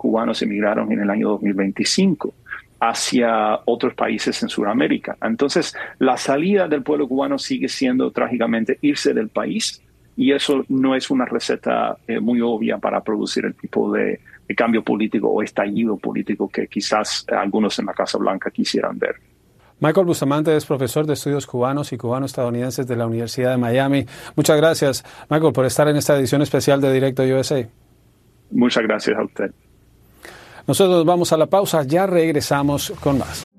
cubanos emigraron en el año 2025 hacia otros países en Sudamérica. Entonces, la salida del pueblo cubano sigue siendo trágicamente irse del país, y eso no es una receta muy obvia para producir el tipo de cambio político o estallido político que quizás algunos en la Casa Blanca quisieran ver. Michael Bustamante es profesor de estudios cubanos y cubano-estadounidenses de la Universidad de Miami. Muchas gracias, Michael, por estar en esta edición especial de Directo USA. Muchas gracias a usted. Nosotros vamos a la pausa, ya regresamos con más.